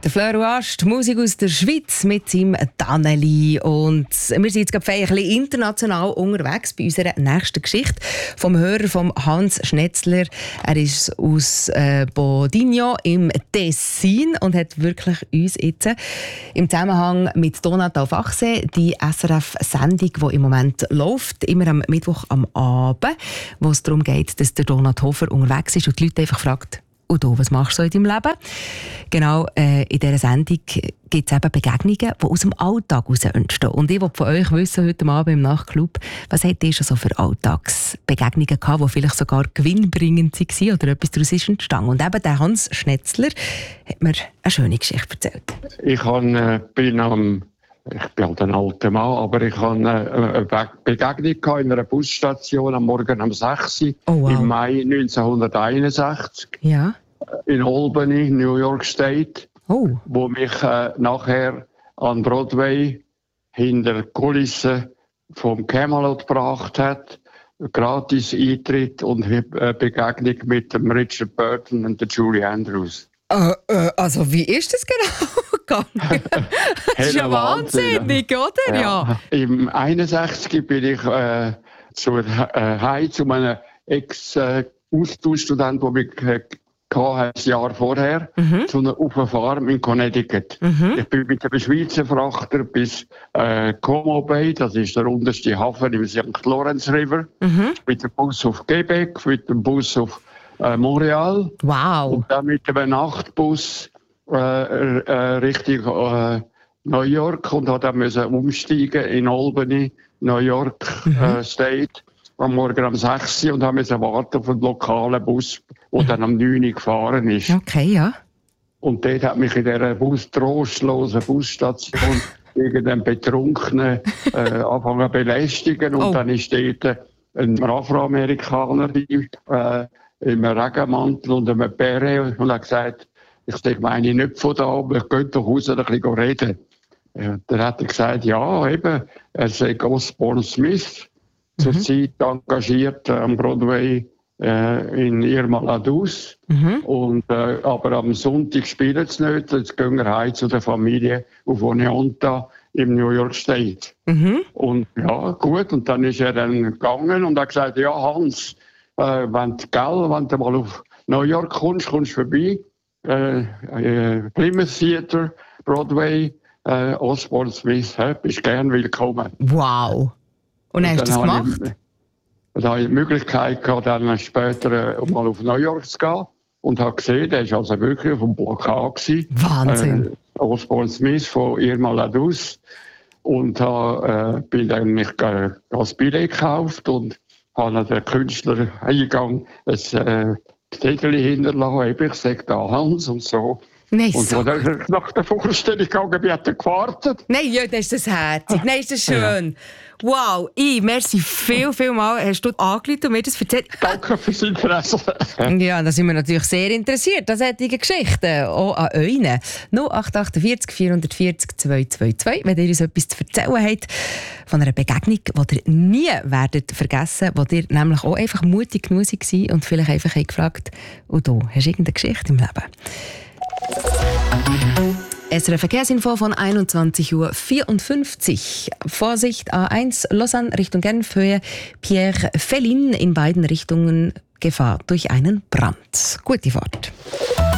Der Fleur Rouage, die Musik aus der Schweiz mit seinem Tanneli. Und wir sind jetzt gerade ein bisschen international unterwegs bei unserer nächsten Geschichte vom Hörer von Hans Schnetzler. Er ist aus Bodigno im Tessin und hat wirklich uns jetzt im Zusammenhang mit Donat auf Achse die SRF-Sendung, die im Moment läuft, immer am Mittwoch am Abend, wo es darum geht, dass der Donat Hofer unterwegs ist und die Leute einfach fragt, und du, was machst du so in deinem Leben? Genau, in dieser Sendung gibt es eben Begegnungen, die aus dem Alltag heraus entstehen. Und ich wollte von euch wissen, heute Abend im Nachtclub, was habt ihr schon so für Alltagsbegegnungen gehabt, die vielleicht sogar gewinnbringend waren oder etwas daraus ist entstanden? Und eben der Hans Schnetzler hat mir eine schöne Geschichte erzählt. Ich bin halt ein alter Mann, aber ich hatte eine Begegnung in einer Busstation am Morgen um 6 Uhr im Mai 1961 in Albany, New York State, wo mich nachher an Broadway hinter der Kulisse vom Camelot gebracht hat. Gratis Eintritt und Begegnung mit dem Richard Burton und der Julie Andrews. Also wie ist das genau gegangen? Das ist ja wahnsinnig, oder? Ja. Im 61 bin ich zu einem Ex-Austauschstudent, der mich ein Jahr vorher, auf einer Farm in Connecticut. Ich bin mit einem Schweizer Frachter bis Como Bay, das ist der unterste Hafen im St. Lawrence River, mit dem Bus auf Quebec, mit dem Bus auf Montreal. Wow. Und dann mit einem Nachtbus Richtung New York und musste dann umsteigen in Albany, New York State, am Morgen um 6 Uhr und musste warten auf einen lokalen Bus, der dann um 9 Uhr gefahren ist. Okay, ja. Und dort hat mich in dieser trostlosen Busstation irgendein Betrunkenen angefangen zu belästigen. Und dann ist dort ein Afroamerikaner im Regenmantel und einem Beret und hat gesagt, ich meine nicht von da, aber ich gehe doch raus und ein bisschen reden. Dann hat er gesagt, ja, eben, er sei Osborne Smith, zurzeit engagiert am Broadway in Irma la Douce. Und, aber am Sonntag spielen sie nicht, jetzt gehen wir heim zu der Familie auf Oneonta im New York State. Und ja, gut, und dann ist er dann gegangen und hat gesagt, ja Hans, wenn du mal auf New York kommst du vorbei. Plymouth Theater, Broadway, Osborne Smith, bist gern willkommen. Wow! Und hast du das gemacht? Dann habe ich die Möglichkeit gehabt, dann später mal auf New York zu gehen und habe gesehen, der war also wirklich auf dem Plakat gewesen. Wahnsinn! Osborne Smith von Irma la Douce. Und bin dann mich das Billett gekauft und habe den Künstlereingang ein Zettel hinterlassen, ich sage da Hans und so. Nein, und so. Nach der Vorstellung gegangen bin, hat er gewartet. Nein, ja, das ist das herzig. Nein, ist das schön. Ja. Wow, merci viel mal. Hast du angerufen und mir das erzählt? Danke fürs Interesse. Ja, da sind wir natürlich sehr interessiert an solchen Geschichten. Auch an euren. 0848 440 222, wenn ihr uns etwas zu erzählen habt von einer Begegnung, die ihr nie werdet vergessen, wo ihr nämlich auch einfach mutig genug seid und vielleicht einfach gefragt, und du, hast du irgendeine Geschichte im Leben? SRF Verkehrsinfo von 21:54 Uhr. Vorsicht A1 Lausanne Richtung Genf, Höhe Pierre Fellin, in beiden Richtungen Gefahr durch einen Brand. Gute Fahrt.